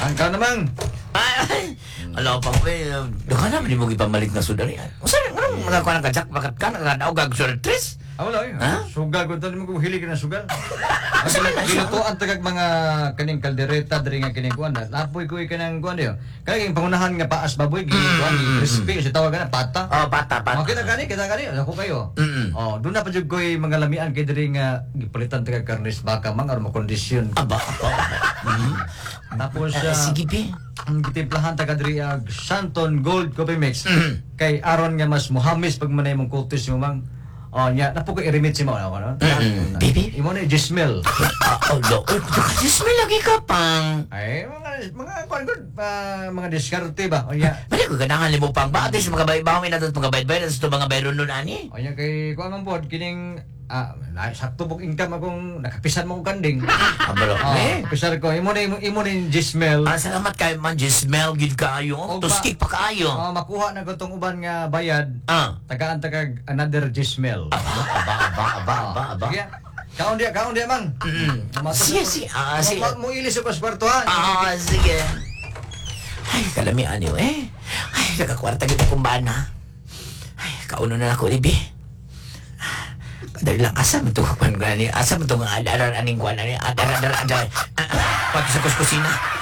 Angka namang. Ay, alam pa ko eh. Doon naman yung mga pamalit na sudari. Saan yung mga kuha ng kajak, bakat ka, nakadaog gagsulat tres? Wala eh. Ha? Sugal ko tani mo kung hili ka na sugal. Dito ang tagag mga kaning kaldereta diri nga kining kuan. Lapoy ko kanang kuan yo. Kaya yung pangunahan nga paas baboy kuan crispy si tawag na pata. Oh, pata. Kita gani. Ako kayo. Oh, doon na pa jud koy mga lamian kay diri nga gipalitan tagag karnes baka mang aron makondisyon. Aba. Tapos siya Sige, Pi. ang gitimplahan taga diri Santon Gold Coffee Mix. Kay aron nga mas muhamis pag manay mong kutis mo mang. Oh, nya napo ko i-remit si mo ano? Baby. Imo na Gismel. Oh, no. Kasi may lagi ka pang. Ay, mga kuan gud mga diskarte ba? O nya. Balik ko ganangan limo pang ba? Atis mga baybaw na mga bayad-bayad sa mga bayron nun ani. O nya kay kuan man pod kining sakto buk income akong nakapisan mo kong kanding. Abalo. Pisar ko imo na Gismel. Salamat kay man smell gid kayo. O, Tuskik pa kayo. makuha na ko tong uban nga bayad. Tagaan tagag another Gismel. Aba. Sige. Kaon dia mang. Sige. Sige. Mo ilis ko sa kwarto ha. Sige. Ay, kalamian niyo eh. Ay, nakakwarta kita kung bana. Ay, kauno na ako, Libi. Kadali lang, asa mo ito kung gani? Asa mo ito nga adaran aning kwan? Adar. Pati sa kuskusina.